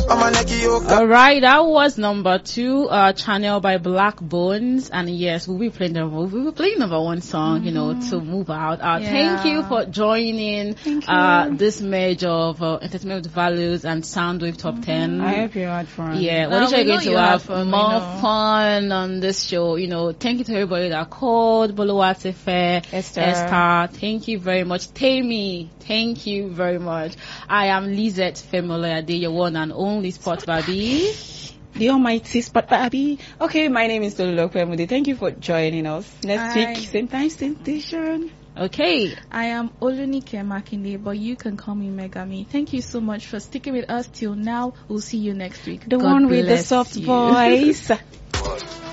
All right, that was number 2, Channel by Black Bones, and yes, we'll be playing number 1 song, to move out. Thank you for joining this merge of entertainment values and Soundwave Top 10. I hope you had fun. Yeah, what are you going to have more fun on this show? Thank you to everybody that called. Boluwatefe, Esther, thank you very much. Tammy, thank you very much. I am Lizette Femoloyade, your one and only Sport Baby. The almighty Spot Baby. Okay, my name is Tolu Lokwemude. Thank you for joining us. Next week, same time, same station. Okay. I am Olunike Makinde, but you can call me Megami. Thank you so much for sticking with us till now. We'll see you next week. The one with the soft voice.